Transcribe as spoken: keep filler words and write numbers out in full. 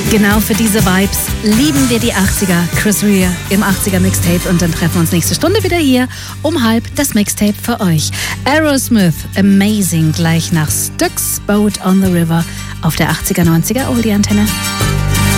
Genau für diese Vibes lieben wir die achtziger. Chris Rea im achtziger Mixtape und dann treffen wir uns nächste Stunde wieder hier um halb das Mixtape für euch. Aerosmith, Amazing, gleich nach Styx, Boat on the River auf der achtziger neunziger Oldie Antenne.